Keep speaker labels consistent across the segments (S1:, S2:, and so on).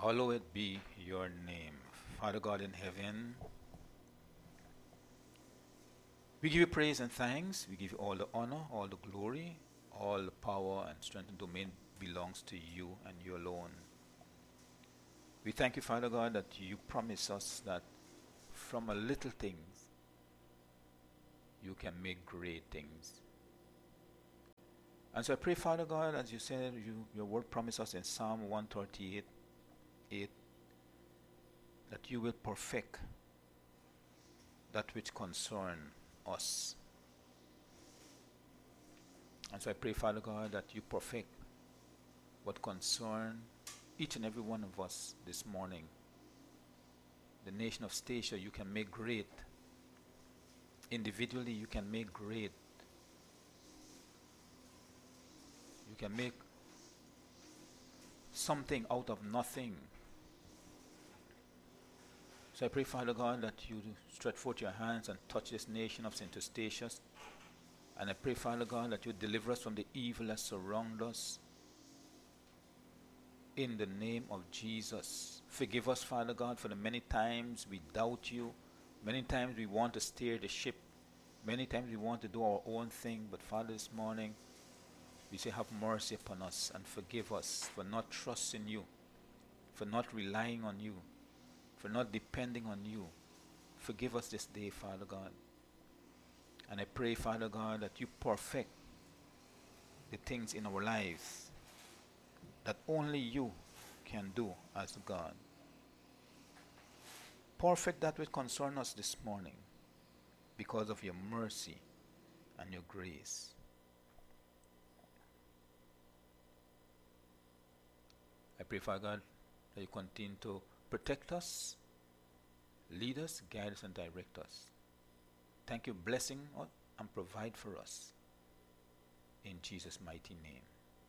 S1: Hallowed be your name. Father God in heaven, we give you praise and thanks. We give you all the honor, all the glory, all the power and strength and domain belongs to you and you alone. We thank you, Father God, that you promise us that from a little things you can make great things. And so I pray, Father God, as you said, your word promises us in Psalm 138, 8, that you will perfect that which concern us. And so I pray, Father God, that you perfect what concern each and every one of us this morning. The nation of Statia you can make great. Individually you can make great. You can make something out of nothing. So I pray, Father God, that you stretch forth your hands and touch this nation of St. Eustatius. And I pray, Father God, that you deliver us from the evil that surround us. In the name of Jesus. Forgive us, Father God, for the many times we doubt you. Many times we want to steer the ship. Many times we want to do our own thing. But Father, this morning, we say, have mercy upon us and forgive us for not trusting you, for not relying on you, for not depending on you. Forgive us this day, Father God. And I pray, Father God, that you perfect the things in our lives that only you can do as God. Perfect that which concerns us this morning because of your mercy and your grace. I pray, Father God, that you continue to protect us, lead us, guide us, and direct us. Thank you, blessing us and provide for us. In Jesus' mighty name.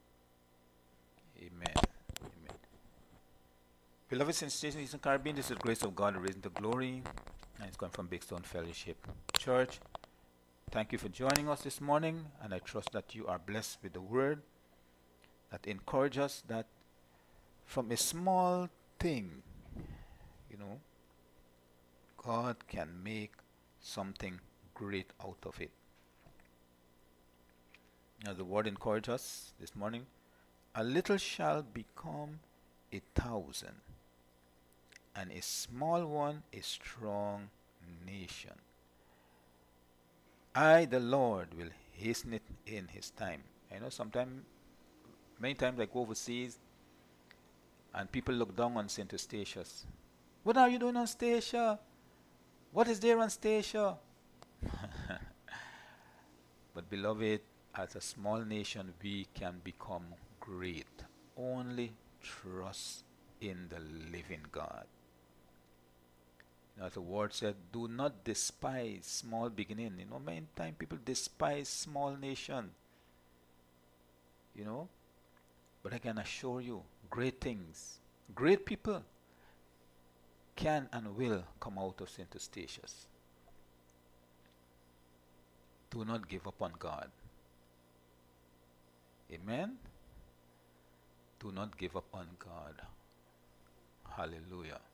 S1: Amen. Amen. Beloved St. Eastern Caribbean, this is the grace of God raising to glory, and it's come from Big Stone Fellowship Church. Thank you for joining us this morning, and I trust that you are blessed with the word that encourages us that from a small thing, God can make something great out of it. Now the word encourages us this morning. A little shall become 1,000, and a small one a strong nation. I, the Lord, will hasten it in his time. Many times I go overseas and people look down on St. Eustatius. What are you doing on Statia? What is there on Statia? But beloved, as a small nation, we can become great. Only trust in the living God. As the word said, do not despise small beginning. Many times people despise small nation. But I can assure you, great things, great people can and will come out of St. Eustatius. Do not give up on God. Amen? Do not give up on God. Hallelujah.